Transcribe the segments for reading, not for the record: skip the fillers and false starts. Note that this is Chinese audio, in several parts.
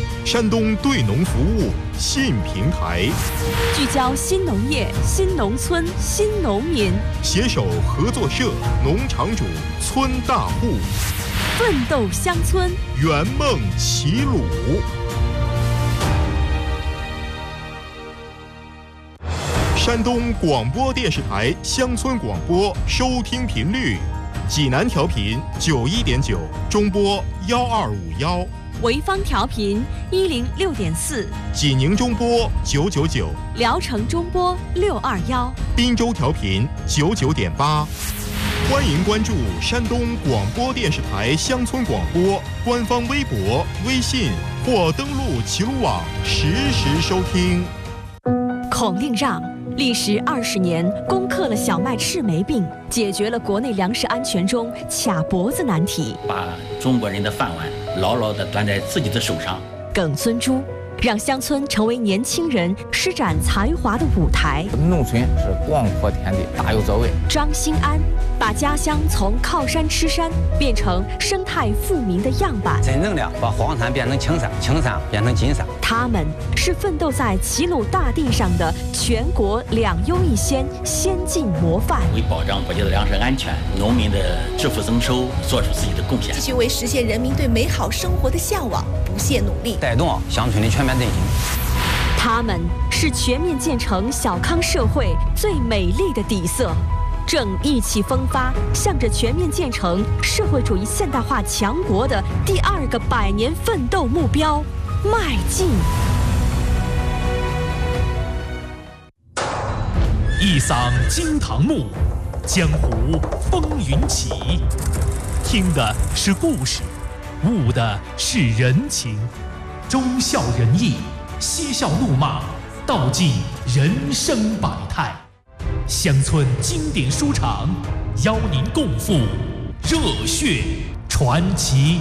山东对农服务新平台， 聚焦新农业、新农村、新农民， 携手合作社、农场主、村大户， 奋斗乡村， 圆梦齐鲁。山东广播电视台乡村广播收听频率：济南调频91.9，中波1251； 潍坊调频106.4， 济宁中波999， 聊城中波621， 滨州调频99.8。欢迎关注山东广播电视台乡村广播官方微博、微信，或登录齐鲁网实时收听。 孔令让历时20年，攻克了小麦赤霉病，解决了国内粮食安全中卡脖子难题， 把中国人的饭碗牢牢地端在自己的手上。 耿孙珠让乡村成为年轻人施展才华的舞台。 农村是广阔天地，大有作为。 张兴安把家乡从靠山吃山变成生态富民的样板， 真正的把黄山变成青山，青山变成金山。 他们是奋斗在齐鲁大地上的全国2优1先先进模范， 为保障国家的粮食安全、农民的致富增收做出自己的贡献， 继续为实现人民对美好生活的向往不懈努力， 带动乡村的全面振兴。 他们是全面建成小康社会最美丽的底色，正意气风发，向着全面建成社会主义现代化强国的第2个100年奋斗目标迈进。 一嗓惊堂木，江湖风云起。听的是故事，悟的是人情，忠孝仁义，嬉笑怒骂，道尽人生百态。乡村经典书场邀您共赴热血传奇。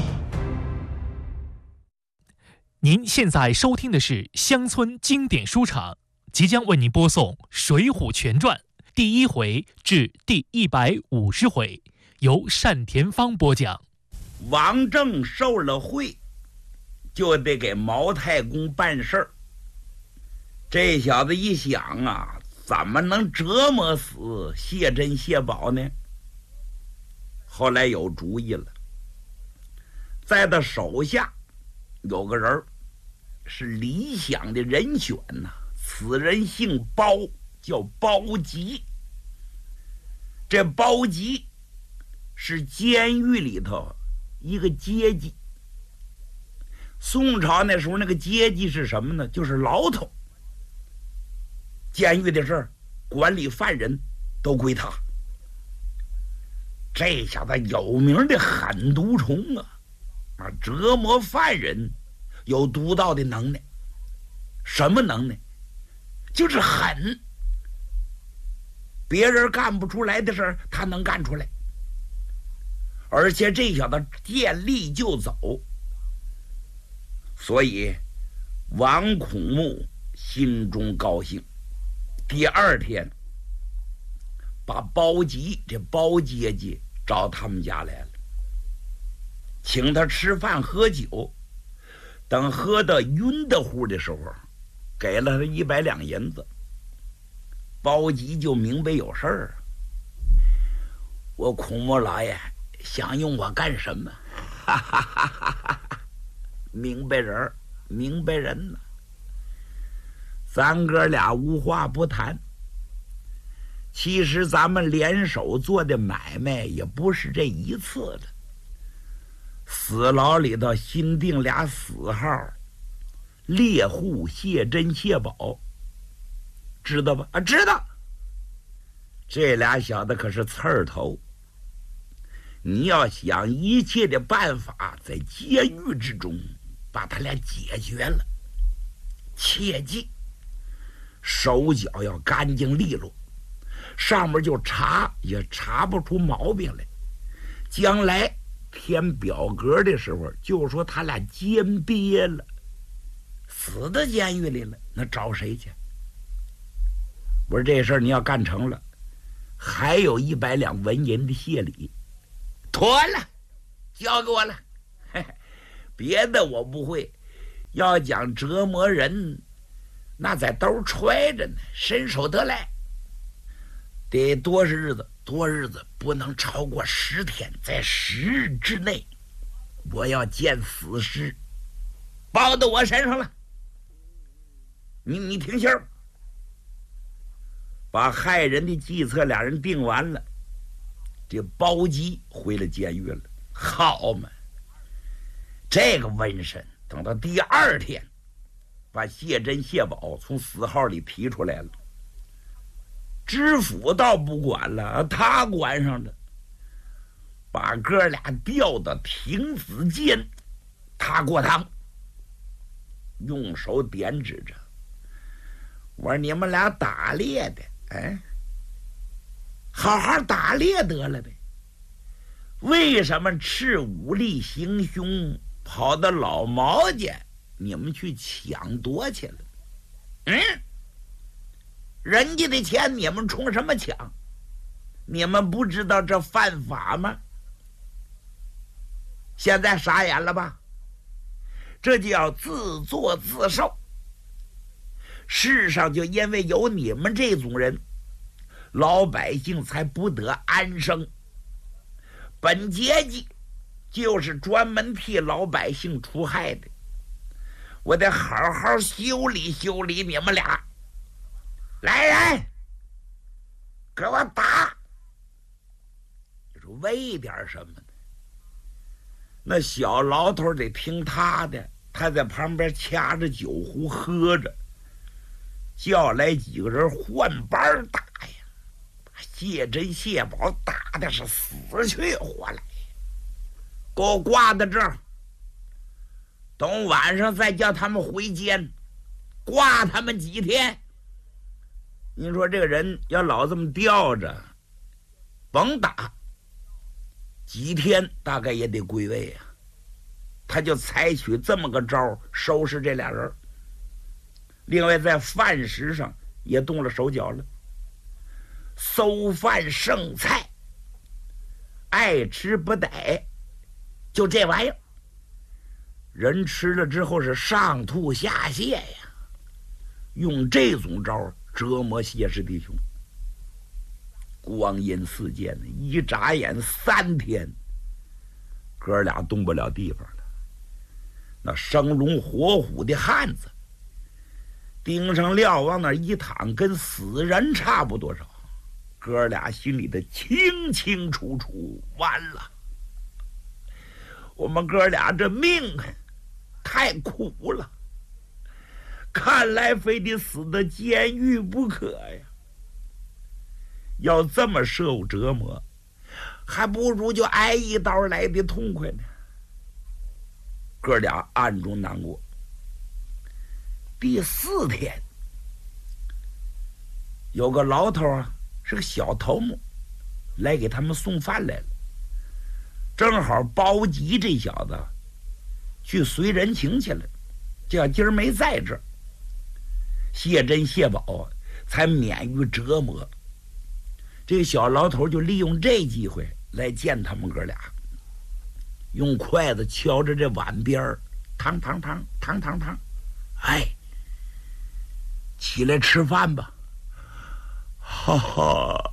您现在收听的是乡村经典书场，即将为您播送《水浒全传》第1回至第150回，由单田芳播讲。 王正受了贿，就得给毛太公办事儿。这小子一想啊，怎么能折磨死谢珍、谢宝呢？后来有主意了，在他手下有个人是理想的人选呐，此人姓包，叫包吉。这包吉是监狱里头一个阶级。宋朝那时候那个阶级是什么呢？就是牢头。监狱的事儿，管理犯人都归他。这小子有名的狠毒虫啊，折磨犯人有独到的能耐。什么能耐？就是狠。别人干不出来的事儿，他能干出来。而且这小子见利就走，所以王孔目心中高兴。第2天，把包吉这包阶级找他们家来了，请他吃饭喝酒。等喝得晕得乎的时候，给了他100两银子。包吉就明白有事儿，我孔目老爷想用我干什么？哈哈哈哈哈！明白人，明白人呢。咱哥俩无话不谈。其实咱们联手做的买卖也不是这一次了。死牢里头新定俩死号，猎户谢珍、谢宝，知道吧？知道。这俩小子可是刺儿头。你要想一切的办法在监狱之中把他俩解决了，切记手脚要干净利落，上面就查也查不出毛病来。将来填表格的时候就说他俩奸憋了，死在监狱里了，那找谁去？我说这事儿你要干成了，还有100两文银的谢礼，妥了，交给我了。别的我不会， 要讲折磨人，那在兜揣着呢，伸手得来。得多少日子？多日子不能超过10天，在10日之内，我要见死尸，包到我身上了。你听信儿。把害人的计策俩人定完了，这包吉回了监狱了。好嘛，这个瘟神等到第2天，把谢珍、谢宝从死号里提出来了。知府倒不管了，他管上了，把哥俩调到亭子间，他过堂，用手点指着，我说你们俩打猎的，好好打猎得了呗，为什么持武力行凶，跑到老毛家，你们去抢夺去了？人家的钱你们冲什么抢？你们不知道这犯法吗？现在傻眼了吧？这就要自作自受。世上就因为有你们这种人，老百姓才不得安生。本阶级就是专门替老百姓除害的，我得好好修理修理你们俩。来人，给我打！你说为点什么呢？那小老头得听他的，他在旁边掐着酒壶喝着，叫来几个人换班打呀，把谢珍、谢宝打的是死去活来，给我挂在这儿，等晚上再叫他们回监，挂他们几天。您说这个人要老这么吊着，甭打，几天大概也得归位啊。他就采取这么个招收拾这俩人。另外在饭食上也动了手脚了，馊饭剩菜，爱吃不逮，就这玩意儿，人吃了之后是上吐下泻呀。用这种招折磨谢氏弟兄，光阴似箭，一眨眼3天，哥俩动不了地方了。那生龙活虎的汉子，顶上料往那一躺，跟死人差不多少。哥俩心里的清清楚楚，完了，我们哥俩这命太苦了，看来非得死在监狱不可呀。要这么受折磨，还不如就挨一刀来的痛快呢。哥俩暗中难过。第4天，有个老头啊，是个小头目，来给他们送饭来了。正好包吉这小子去随人情去了，叫今儿没在这儿，谢珍、谢宝才免于折磨。这个小老头就利用这机会来见他们哥俩，用筷子敲着这碗边儿，汤汤汤汤汤汤，哎，起来吃饭吧。哈哈，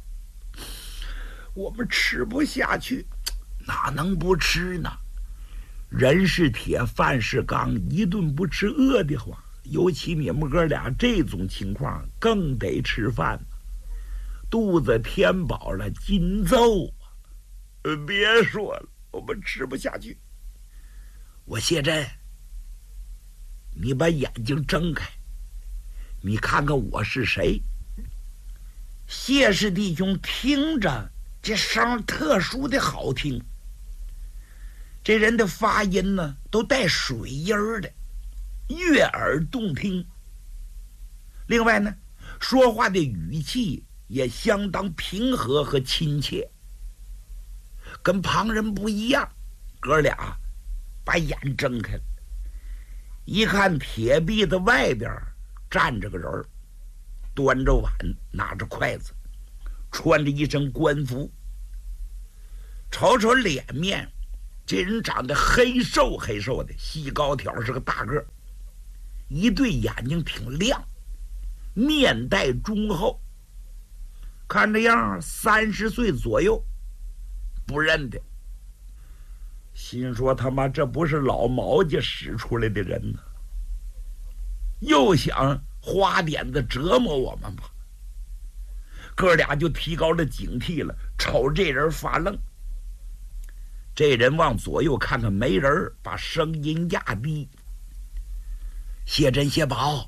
我们吃不下去，哪能不吃呢？人是铁，饭是钢，一顿不吃饿得慌。尤其你们哥俩这种情况，更得吃饭，肚子填饱了筋奏啊！别说了，我们吃不下去。我谢珍，你把眼睛睁开，你看看我是谁。谢氏弟兄听着这声特殊的好听，这人的发音呢都带水音儿的，悦耳动听。另外呢，说话的语气也相当平和和亲切，跟旁人不一样。哥俩把眼睁开了，一看铁壁的外边站着个人，端着碗，拿着筷子，穿着一身官服，瞅瞅脸面， 这人长得黑瘦黑瘦的，细高挑，是个大个儿，一对眼睛挺亮，面带忠厚，看这样30岁左右，不认得。心说他妈这不是老毛家使出来的人呢，又想花点子折磨我们吧。哥俩就提高了警惕了，瞅这人发愣。这人往左右看看没人，把声音压低：“谢珍、谢宝，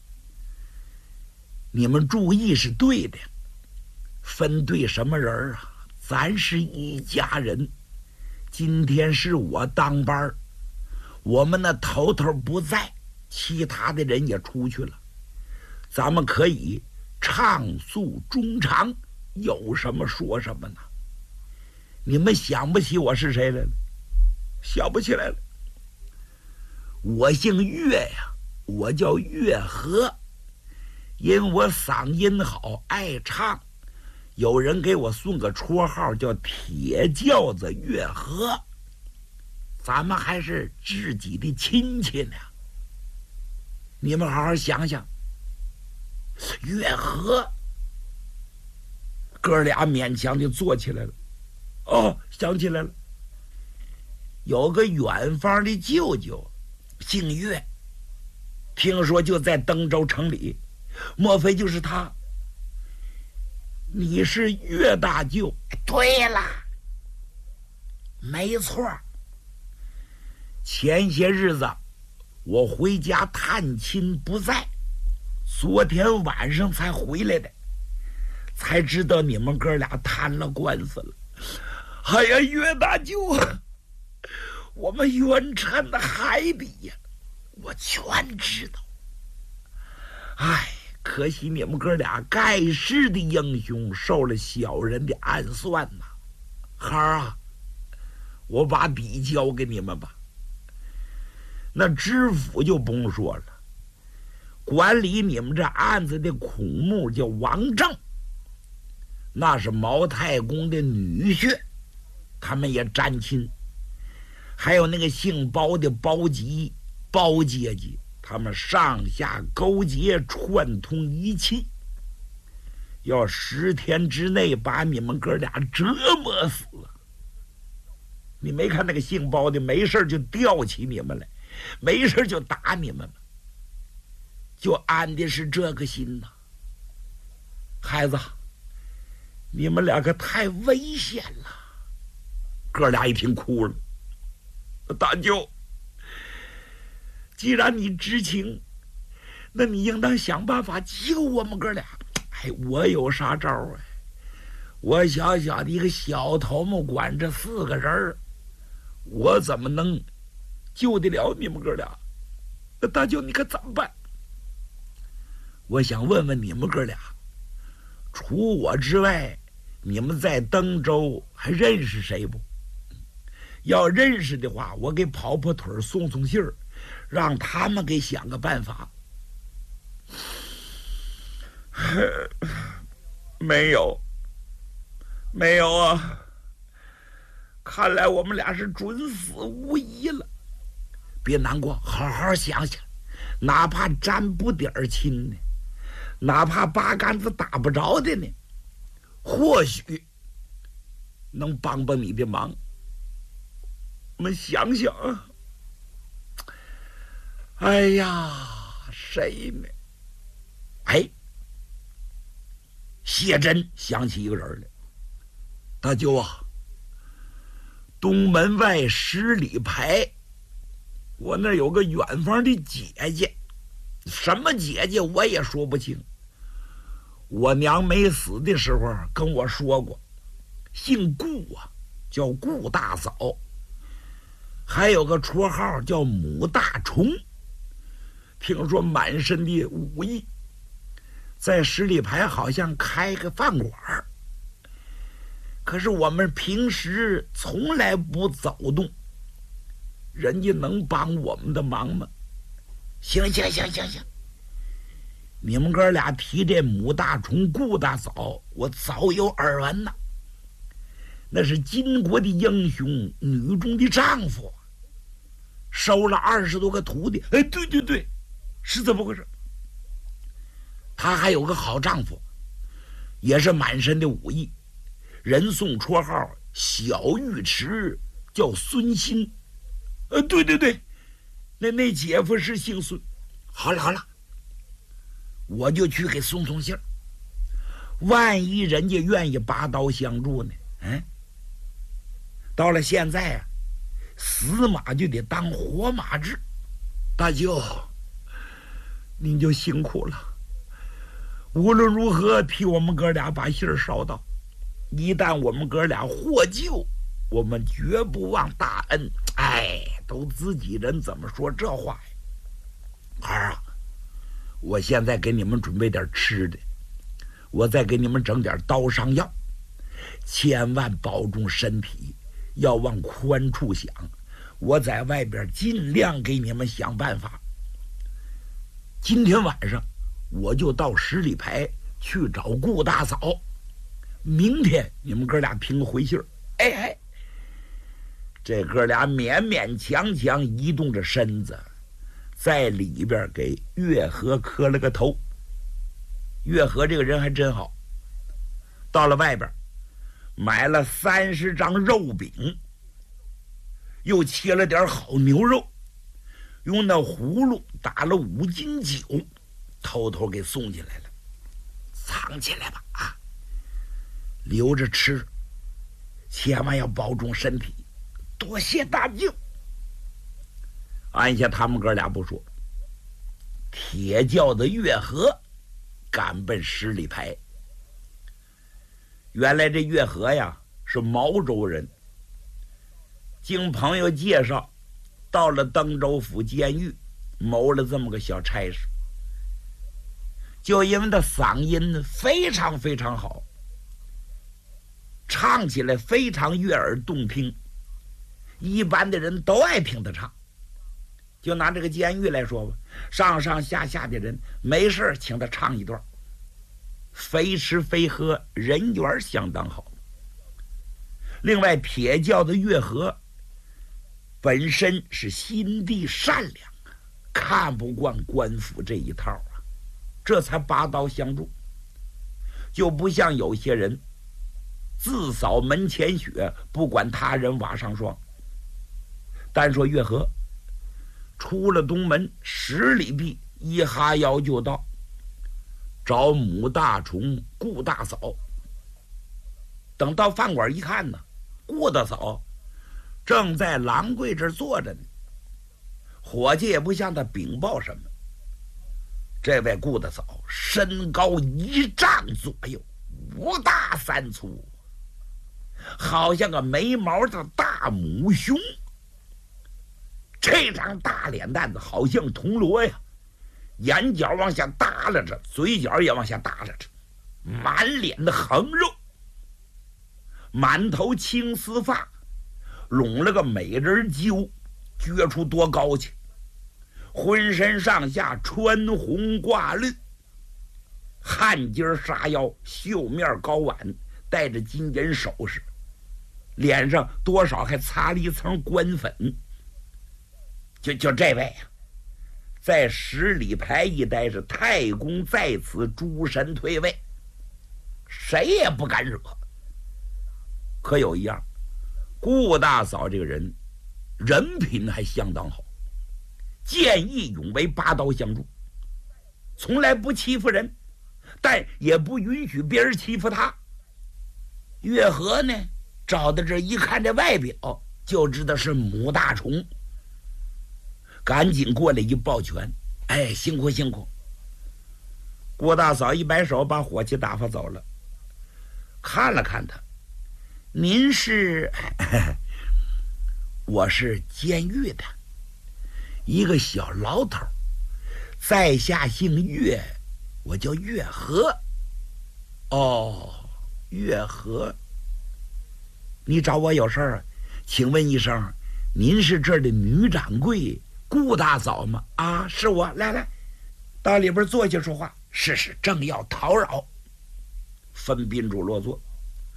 你们注意是对的，分对什么人啊？咱是一家人。今天是我当班，我们那头头不在，其他的人也出去了，咱们可以畅诉衷肠，有什么说什么呢？你们想不起我是谁来了？想不起来了。我姓岳呀，我叫岳和，因为我嗓音好，爱唱，有人给我送个绰号叫铁轿子岳和。咱们还是自己的亲戚呢。你们好好想想，岳和。哥俩勉强的坐起来了。哦，想起来了，有个远方的舅舅，姓岳，听说就在登州城里，莫非就是他？你是岳大舅？对了，没错。前些日子我回家探亲不在，昨天晚上才回来的，才知道你们哥俩摊了官司了。哎呀，岳大舅啊，我们冤缠的海底呀，我全知道。哎，可惜你们哥俩盖世的英雄受了小人的暗算呐。孩儿啊，我把底交给你们吧。那知府就不用说了，管理你们这案子的孔目叫王正，那是毛太公的女婿，他们也沾亲。还有那个姓包的包吉、包阶级，他们上下勾结，串通一气，要10天之内把你们哥俩折磨死。你没看那个姓包的没事就吊起你们来，没事就打你们吗？就安的是这个心呐。孩子，你们俩可太危险了。哥俩一听哭了。大舅，既然你知情，那你应当想办法救我们哥俩。哎，我有啥招啊？我小小的一个小头目管这4个人，我怎么能救得了你们哥俩？那大舅你可怎么办？我想问问你们哥俩，除我之外，你们在登州还认识谁不？要认识的话，我给跑跑腿送送信儿，让他们给想个办法。没有啊！看来我们俩是准死无疑了。别难过，好好想想，哪怕沾不点儿亲呢，哪怕八竿子打不着的呢，或许能帮帮你的忙。我们想想啊，哎呀，谁呢？哎，谢珍想起一个人来。大舅啊，东门外10里牌，我那有个远方的姐姐，什么姐姐我也说不清。我娘没死的时候跟我说过，姓顾啊，叫顾大嫂。还有个绰号叫母大虫，听说满身的武艺，在10里牌好像开个饭馆，可是我们平时从来不走动，人家能帮我们的忙吗？行，你们哥俩提这母大虫顾大嫂，我早有耳闻呐。 那是金国的英雄，女中的丈夫，收了20多个徒弟。哎，对对对，是这么回事。她还有个好丈夫，也是满身的武艺，人送绰号小尉迟，叫孙新。对对对，那姐夫是姓孙。好了好了，我就去给送信儿，万一人家愿意拔刀相助呢？到了现在啊，死马就得当活马治。大舅，您就辛苦了。无论如何替我们哥俩把信儿捎到，一旦我们哥俩获救，我们绝不忘大恩。都自己人怎么说这话呀？儿啊，我现在给你们准备点吃的，我再给你们整点刀伤药，千万保重身体，要往宽处想。我在外边尽量给你们想办法。今天晚上我就到十里牌去找顾大嫂，明天你们哥俩评个回信儿。这哥俩勉勉强强移动着身子，在里边给月河磕了个头。月河这个人还真好，到了外边买了30张肉饼，又切了点好牛肉，用那葫芦打了5斤酒，偷偷给送进来了。藏起来吧啊，留着吃，千万要保重身体。多谢大舅。按下他们哥俩不说，铁轿的月河赶奔十里牌。原来这月河呀是毛州人，经朋友介绍，到了登州府监狱谋了这么个小差事。就因为他嗓音非常非常好，唱起来非常悦耳动听，一般的人都爱听他唱。就拿这个监狱来说吧，上上下下的人没事请他唱一段，非吃非喝，人缘相当好。另外铁轿的月河本身是心地善良，看不惯官府这一套啊，这才拔刀相助。就不像有些人自扫门前雪，不管他人瓦上霜。单说月河出了东门10里地，一哈腰就到，找母大虫顾大嫂。等到饭馆一看呢，顾大嫂正在郎柜这儿坐着呢，伙计也不向他禀报什么。这位顾大嫂身高1丈左右，5大3粗，好像个没毛的大母熊。这张大脸蛋子好像铜锣呀，眼角往下耷拉着，嘴角也往下耷拉着，满脸的横肉，满头青丝发，拢了个美人揪，撅出多高去，浑身上下穿红挂绿，汗襟纱腰，绣面高挽，戴着金银首饰，脸上多少还擦了一层官粉。就这位啊，在十里牌一带是太公在此，诸神退位，谁也不敢惹。可有一样，顾大嫂这个人人品还相当好，见义勇为，拔刀相助，从来不欺负人，但也不允许别人欺负他。月河呢，找到这一看这外表就知道是母大虫，赶紧过来一抱拳，辛苦辛苦。郭大嫂一摆手，把伙计打发走了。看了看他，您是？我是监狱的一个小老头，在下姓岳，我叫月河。哦，月河，你找我有事儿啊？请问一声，您是这儿的女掌柜顾大嫂吗？啊，是我。来来，到里边坐下说话。是，正要讨扰。分宾主落座。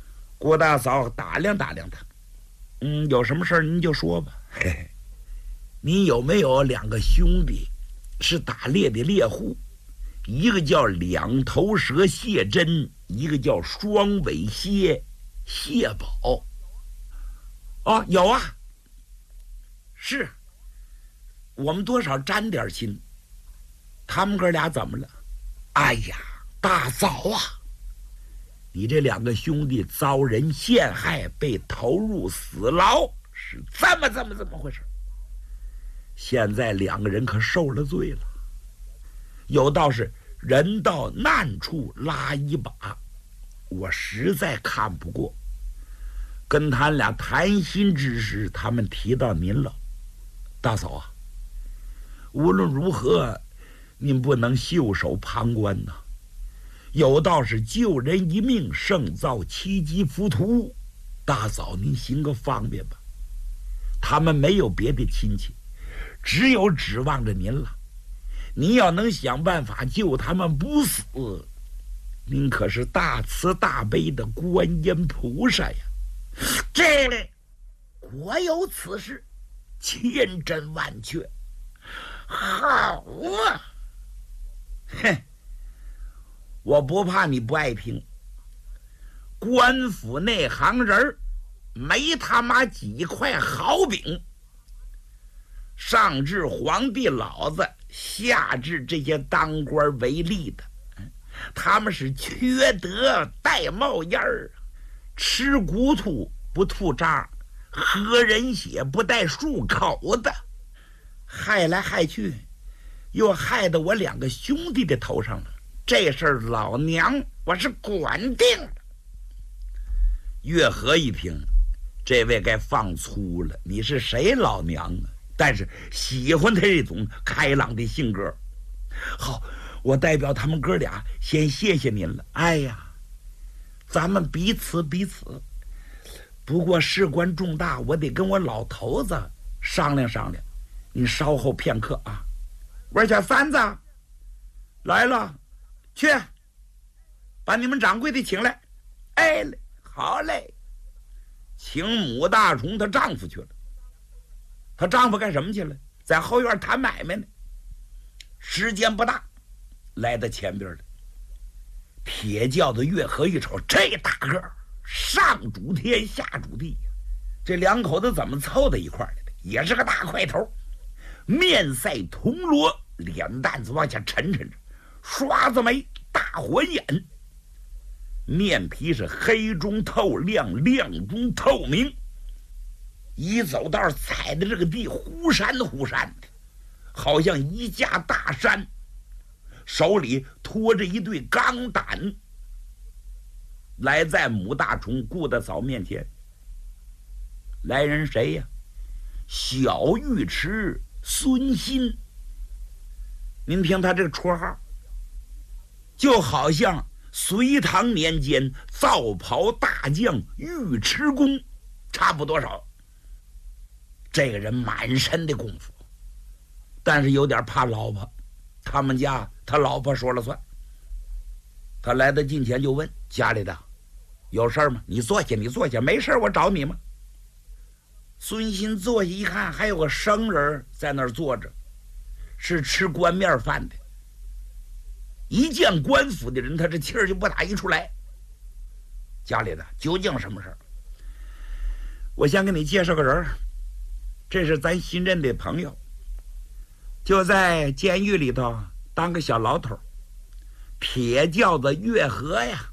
郭大嫂打量打量他，有什么事儿您就说吧。嘿嘿，您有没有2个兄弟是打猎的猎户？一个叫两头蛇谢珍，一个叫双尾蝎谢宝。哦，有啊，是我们多少沾点亲。他们哥俩怎么了？哎呀，大嫂啊，你这2个兄弟遭人陷害，被投入死牢，是这么回事。现在2个人可受了罪了。有道是人到难处拉一把，我实在看不过。跟他俩谈心之时，他们提到您了。大嫂啊，无论如何您不能袖手旁观呐。有道是救人一命胜造7级浮屠，大嫂您行个方便吧。他们没有别的亲戚，只有指望着您了。您要能想办法救他们不死，您可是大慈大悲的观音菩萨呀。这里国有此事，千真万确。好啊，哼，我不怕你不爱听。官府那行人没他妈几块好饼，上至皇帝老子，下至这些当官为吏的，他们是缺德带冒烟儿，吃骨头不吐渣，喝人血不带漱口的，害来害去，又害得我2个兄弟的头上了。这事儿老娘我是管定了。月和一听，这位该放粗了，你是谁老娘啊？但是喜欢他这种开朗的性格。好，我代表他们哥俩先谢谢您了。哎呀，咱们彼此。不过事关重大，我得跟我老头子商量商量，你稍后片刻啊。我说小三子来了，去把你们掌柜的请来。哎，好嘞，请母大虫她丈夫去了。她丈夫干什么去了？在后院谈买卖呢。时间不大，来到前边了。铁轿子月和一瞅，这大个儿，上主天下主地，这2口子怎么凑到一块儿来的？也是个大块头，面赛铜锣，脸蛋子往下沉着，刷子眉，大火眼，面皮是黑中透亮，亮中透明。一走道踩的这个地忽闪忽闪的，好像一架大山，手里拖着一对钢胆，来在母大虫顾大嫂面前。来人谁呀？小尉迟孙新。您听他这个绰号，就好像隋唐年间皂袍大将尉迟恭差不多少。这个人满身的功夫，但是有点怕老婆，他们家他老婆说了算。他来到近前就问家里的有事吗？你坐下，没事我找你吗？孙新坐下一看，还有个生人在那儿坐着，是吃官面饭的。一见官府的人，他这气儿就不打一处来。家里的究竟什么事儿？我先给你介绍个人，这是咱新任的朋友，就在监狱里头当个小牢头，铁轿子月和呀。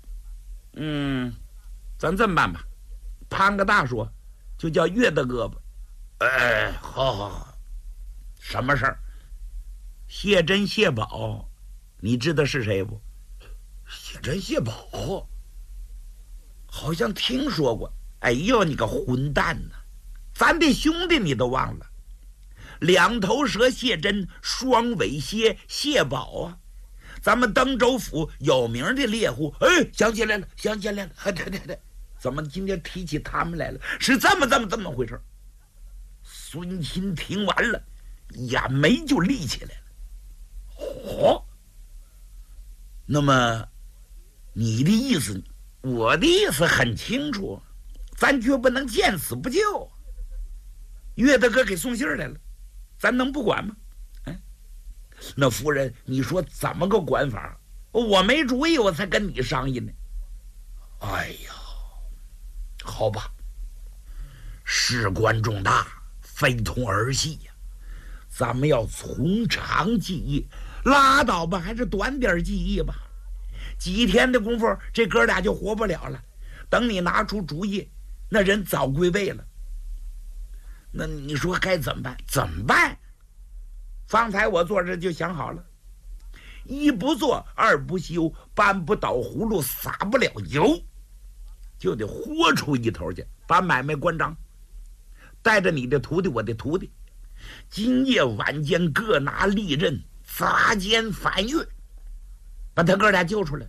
咱这么办吧，攀个大说，就叫月大哥吧。好，什么事儿？谢珍谢宝，你知道是谁不？谢珍谢宝，好像听说过。哎呦，你个混蛋呐！咱的兄弟你都忘了？两头蛇谢珍，双尾蝎谢宝啊，咱们登州府有名的猎户。想起来了。对，怎么今天提起他们来了？是这么回事。孙钦听完了，眼眉就立起来了。那么你的意思， 我的意思很清楚，咱绝不能见死不救。岳大哥给送信来了，咱能不管吗？那夫人，你说怎么个管法？我没主意，我才跟你商议呢。哎呀，好吧，事关重大，非同儿戏呀。咱们要从长计议，拉倒吧，还是短点计议吧。几天的功夫，这哥俩就活不了了。等你拿出主意，那人早归位了。那你说该怎么办？怎么办？方才我坐着就想好了，一不做，二不休，搬不倒葫芦，撒不了油，就得豁出一头去，把买卖关张，带着你的徒弟，我的徒弟，今夜晚间各拿利刃，砸奸反狱，把他哥俩救出来。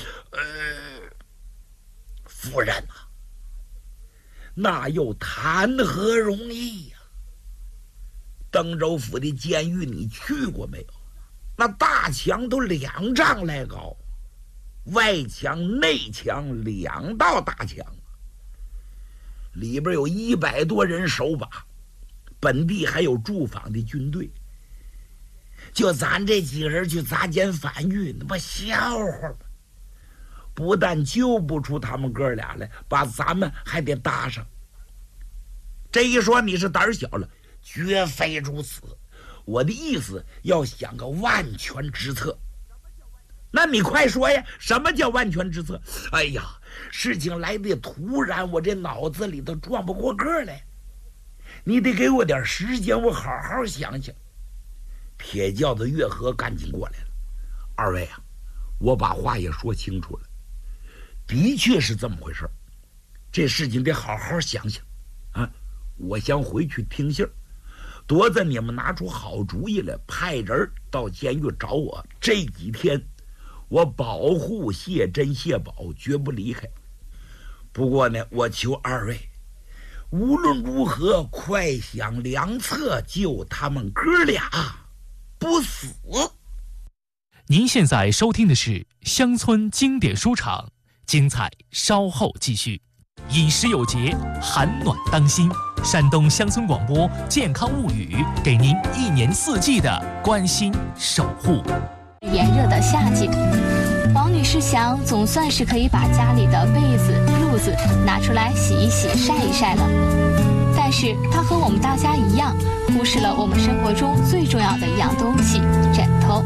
夫人啊，那又谈何容易呀！登州府的监狱你去过没有？那大墙都2丈来高，外墙内墙2道大墙，里边有100多人守把，本地还有驻防的军队。就咱这几个人去砸奸反狱，那不笑话吗？不但救不出他们哥俩来，把咱们还得搭上。这一说你是胆小了，绝非如此。我的意思要想个万全之策。那你快说呀，什么叫万全之策？哎呀，事情来的突然，我这脑子里头转不过个来，你得给我点时间，我好好想想。铁轿子岳和赶紧过来了。二位啊，我把话也说清楚了，的确是这么回事，这事情得好好想想啊！我想回去听信儿，多子你们拿出好主意来，派人到监狱找我。这几天我保护谢珍谢宝，绝不离开。不过呢，我求二位无论如何快想良策，救他们哥俩不死。 您现在收听的是乡村经典书场，精彩稍后继续。饮食有节，寒暖当心。山东乡村广播健康物语，给您1年4季的关心守护。 炎热的夏季，王女士想总算是可以把家里的被子、褥子拿出来洗一洗、晒一晒了。但是她和我们大家一样，忽视了我们生活中最重要的一样东西——枕头。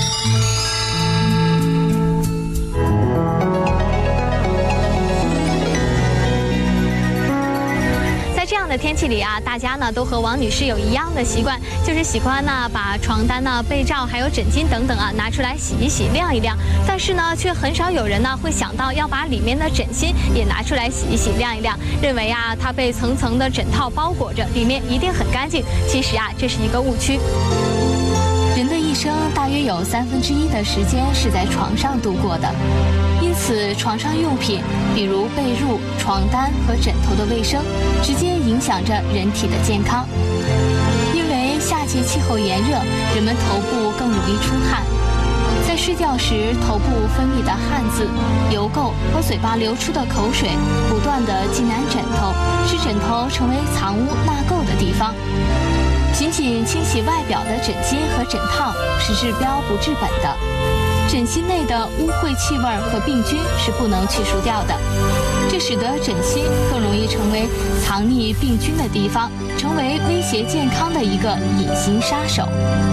这样的天气里啊，大家呢都和王女士有一样的习惯，就是喜欢呢把床单呢、被罩还有枕巾等等啊拿出来洗一洗、晾一晾。但是呢，却很少有人呢会想到要把里面的枕芯也拿出来洗一洗、晾一晾，认为啊它被层层的枕套包裹着，里面一定很干净。其实啊，这是一个误区。人的一生大约有1/3的时间是在床上度过的。因此，床上用品，比如被褥、床单和枕头的卫生，直接影响着人体的健康。因为夏季气候炎热，人们头部更容易出汗，在睡觉时，头部分泌的汗渍、油垢和嘴巴流出的口水，不断地浸染枕头，使枕头成为藏污纳垢的地方。仅仅清洗外表的枕巾和枕套是治标不治本的。枕芯内的污秽气味和病菌是不能去除掉的，这使得枕芯更容易成为藏匿病菌的地方，成为威胁健康的一个隐形杀手。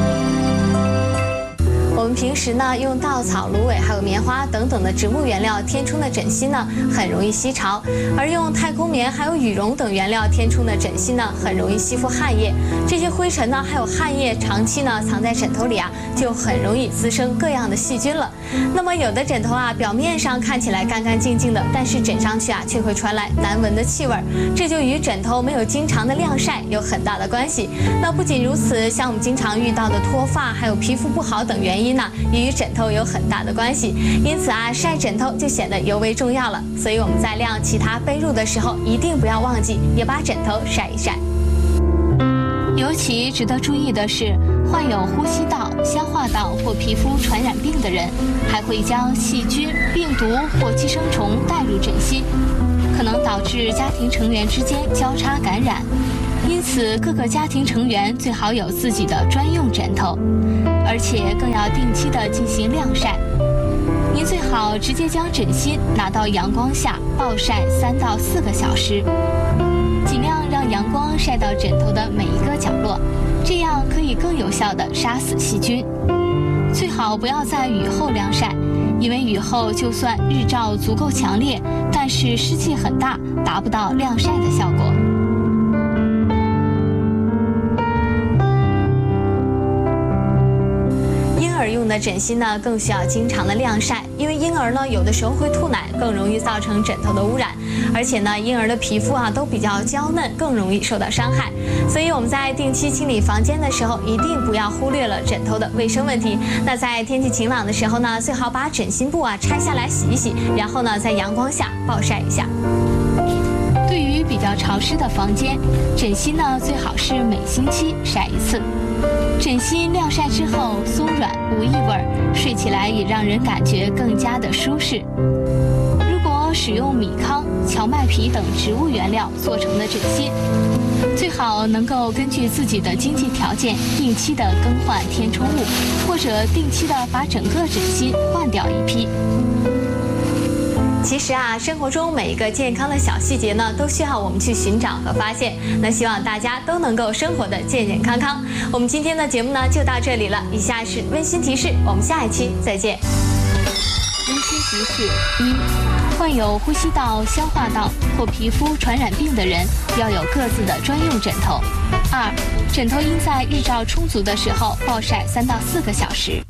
我们平时呢用稻草、芦苇还有棉花等等的植物原料填充的枕芯呢，很容易吸潮；而用太空棉还有羽绒等原料填充的枕芯呢，很容易吸附汗液。这些灰尘呢还有汗液长期呢藏在枕头里啊，就很容易滋生各样的细菌了。那么有的枕头啊，表面上看起来干干净净的，但是枕上去啊却会传来难闻的气味，这就与枕头没有经常的晾晒有很大的关系。那不仅如此，像我们经常遇到的脱发还有皮肤不好等原因呢，也与枕头有很大的关系。因此啊，晒枕头就显得尤为重要了。所以我们在晾其他被褥的时候，一定不要忘记也把枕头晒一晒。尤其值得注意的是， 患有呼吸道、消化道或皮肤传染病的人，还会将细菌、病毒或寄生虫带入枕芯，可能导致家庭成员之间交叉感染。因此，各个家庭成员最好有自己的专用枕头，而且更要定期的进行晾晒。您最好直接将枕芯拿到阳光下暴晒3到4个小时，尽量让阳光晒到枕头的每一个角落，这样可以更有效地杀死细菌。最好不要在雨后晾晒，因为雨后就算日照足够强烈，但是湿气很大，达不到晾晒的效果。 婴儿用的枕芯呢，更需要经常的晾晒，因为婴儿呢有的时候会吐奶，更容易造成枕头的污染。而且呢，婴儿的皮肤都比较娇嫩，更容易受到伤害。所以我们在定期清理房间的时候，一定不要忽略了枕头的卫生问题。那在天气晴朗的时候呢，最好把枕芯布拆下来洗一洗，然后呢在阳光下暴晒一下。 对于比较潮湿的房间，枕芯呢最好是每星期晒一次。枕芯晾晒之后松软无异味，睡起来也让人感觉更加的舒适。如果使用米糠、荞麦皮等植物原料做成的枕芯，最好能够根据自己的经济条件定期的更换填充物，或者定期的把整个枕芯换掉一批。 其实生活中每一个健康的小细节呢，都需要我们去寻找和发现。那希望大家都能够生活的健健康康。我们今天的节目呢就到这里了，以下是温馨提示，我们下一期再见。 温馨提示：1、患有呼吸道、消化道或皮肤传染病的人要有各自的专用枕头。2、枕头应在日照充足的时候暴晒3到4个小时。